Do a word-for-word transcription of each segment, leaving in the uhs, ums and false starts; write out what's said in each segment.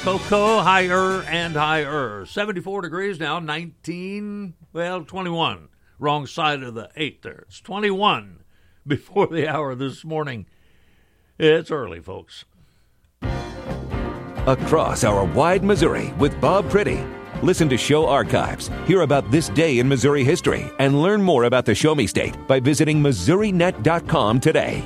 Cocoa, higher and higher. seventy-four degrees now, nineteen, well, twenty-one. Wrong side of the eight there. It's twenty-one before the hour this morning. It's early, folks. Across our wide Missouri with Bob Priddy. Listen to show archives, hear about this day in Missouri history, and learn more about the Show Me State by visiting Missouri Net dot com today.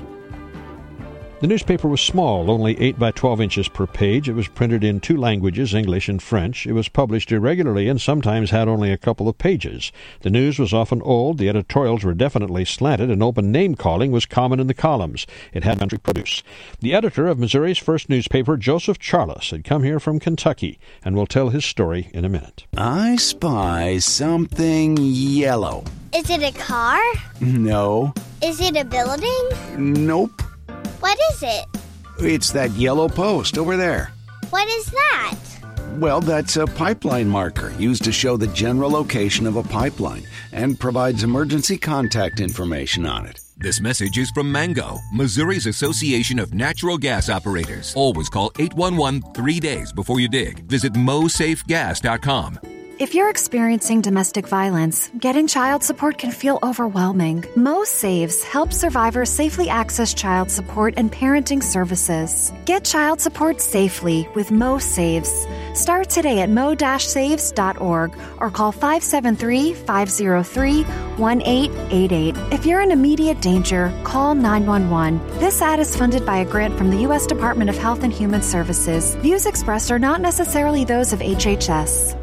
The newspaper was small, only eight by twelve inches per page. It was printed in two languages, English and French. It was published irregularly and sometimes had only a couple of pages. The news was often old, the editorials were definitely slanted, and open name-calling was common in the columns. It had country produce. The editor of Missouri's first newspaper, Joseph Charles, had come here from Kentucky, and will tell his story in a minute. I spy something yellow. Is it a car? No. Is it a building? Nope. What is it? It's that yellow post over there. What is that? Well, that's a pipeline marker used to show the general location of a pipeline and provides emergency contact information on it. This message is from Mango, Missouri's Association of Natural Gas Operators. Always call eight one one three days before you dig. Visit mo safe gas dot com. If you're experiencing domestic violence, getting child support can feel overwhelming. Mo Saves helps survivors safely access child support and parenting services. Get child support safely with Mo Saves. Start today at mo dash saves dot org or call five seven three, five zero three, one eight eight eight. If you're in immediate danger, call nine one one. This ad is funded by a grant from the U S Department of Health and Human Services. Views expressed are not necessarily those of H H S.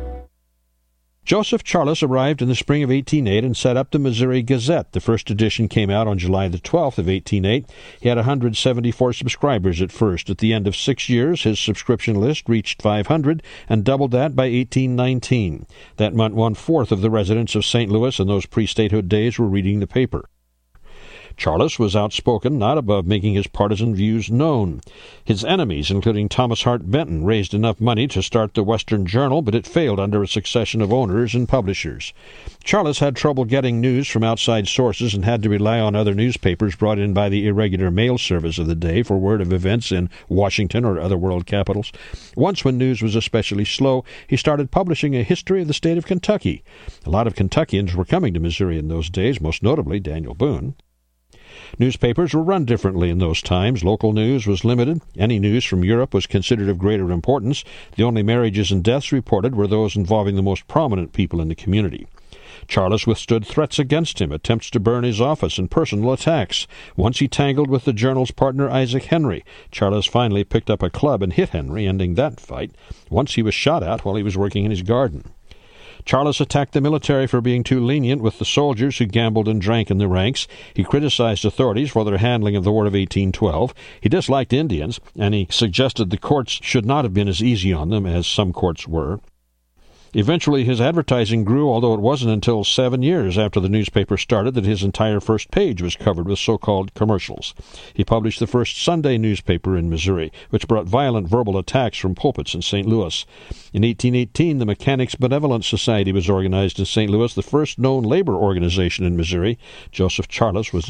Joseph Charles arrived in the spring of eighteen oh eight and set up the Missouri Gazette. The first edition came out on July the twelfth of eighteen oh eight. He had one hundred seventy-four subscribers at first. At the end of six years, his subscription list reached five hundred and doubled that by eighteen nineteen. That meant one-fourth of the residents of Saint Louis in those pre-statehood days were reading the paper. Charles was outspoken, not above making his partisan views known. His enemies, including Thomas Hart Benton, raised enough money to start the Western Journal, but it failed under a succession of owners and publishers. Charles had trouble getting news from outside sources and had to rely on other newspapers brought in by the irregular mail service of the day for word of events in Washington or other world capitals. Once, when news was especially slow, he started publishing a history of the state of Kentucky. A lot of Kentuckians were coming to Missouri in those days, most notably Daniel Boone. Newspapers were run differently in those times. Local news was limited. Any news from Europe was considered of greater importance. The only marriages and deaths reported were those involving the most prominent people in the community. Charles withstood threats against him, attempts to burn his office, and personal attacks. Once he tangled with the Journal's partner Isaac Henry. Charles finally picked up a club and hit Henry, ending that fight. Once he was shot at while he was working in his garden. Charles attacked the military for being too lenient with the soldiers who gambled and drank in the ranks. He criticized authorities for their handling of the War of eighteen twelve. He disliked Indians, and he suggested the courts should not have been as easy on them as some courts were. Eventually, his advertising grew, although it wasn't until seven years after the newspaper started that his entire first page was covered with so-called commercials. He published the first Sunday newspaper in Missouri, which brought violent verbal attacks from pulpits in Saint Louis. In eighteen eighteen, the Mechanics' Benevolent Society was organized in Saint Louis, the first known labor organization in Missouri. Joseph Charles was